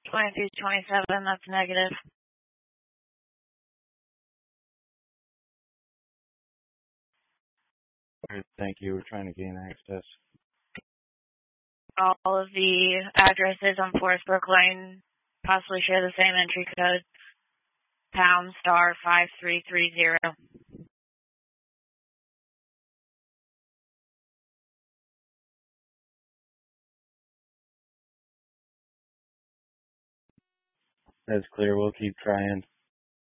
2227, that's negative. All right, thank you. We're trying to gain access. All of the addresses on Forestbrook Lane possibly share the same entry code. #5330. That's clear. We'll keep trying.